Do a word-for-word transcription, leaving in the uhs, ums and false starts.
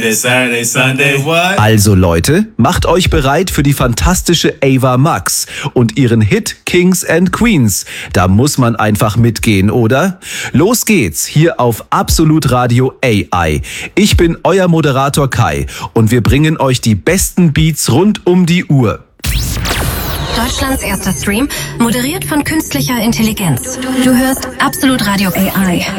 This Saturday, Sunday, what? Also Leute, macht euch bereit für die fantastische Ava Max und ihren Hit Kings and Queens. Da muss man einfach mitgehen, oder? Los geht's, hier auf Absolut Radio A I. Ich bin euer Moderator Kai und wir bringen euch die besten Beats rund um die Uhr. Deutschlands erster Stream, moderiert von künstlicher Intelligenz. Du hörst Absolut Radio A I.